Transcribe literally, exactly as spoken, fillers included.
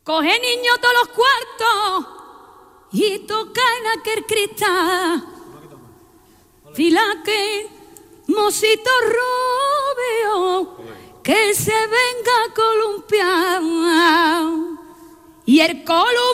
Coge niño todos los cuartos y toca en aquel cristal. Fila que mocito rubio que se venga a columpiar y el columpiar